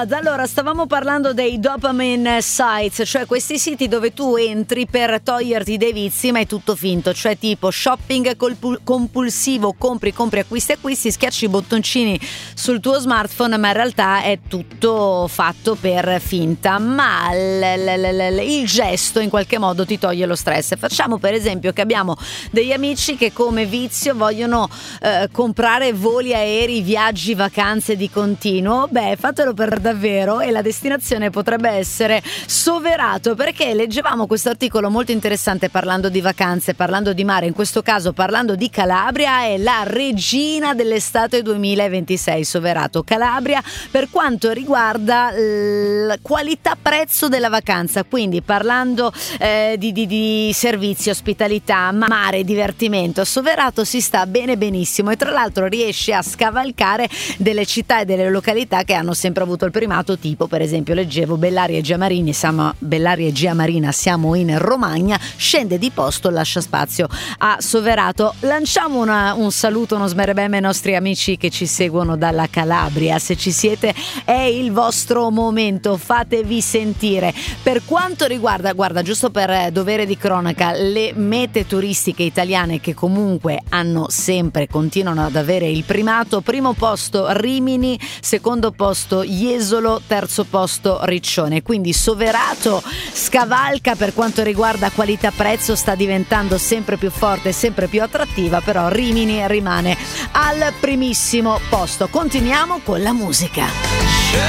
Allora, stavamo parlando dei dopamine sites, cioè questi siti dove tu entri per toglierti dei vizi, ma è tutto finto, cioè tipo shopping compulsivo, compri, acquisti, schiacci i bottoncini sul tuo smartphone, ma in realtà è tutto fatto per finta, ma il gesto in qualche modo ti toglie lo stress. Facciamo per esempio che abbiamo degli amici che come vizio vogliono comprare voli aerei, viaggi, vacanze di continuo. Beh, fatelo per davvero, e la destinazione potrebbe essere Soverato, perché leggevamo questo articolo molto interessante parlando di vacanze, parlando di mare, in questo caso parlando di Calabria. È la regina dell'estate 2026 Soverato, Calabria, per quanto riguarda la qualità-prezzo della vacanza, quindi parlando di servizi, ospitalità, mare, divertimento. A Soverato si sta benissimo, e tra l'altro riesce a scavalcare delle città e delle località che hanno sempre avuto il primato, tipo per esempio leggevo Bellaria e Giamarina, siamo in Romagna, scende di posto, lascia spazio a Soverato. Lanciamo un saluto, uno smerebem ai nostri amici che ci seguono dalla Calabria. Se ci siete è il vostro momento, fatevi sentire. Per quanto riguarda, guarda, giusto per dovere di cronaca, le mete turistiche italiane che comunque continuano ad avere il primato: primo posto Rimini, secondo posto Jesolo, terzo posto Riccione. Quindi Soverato scavalca per quanto riguarda qualità-prezzo, sta diventando sempre più forte, sempre più attrattiva, però Rimini rimane al primissimo posto. Continuiamo con la musica.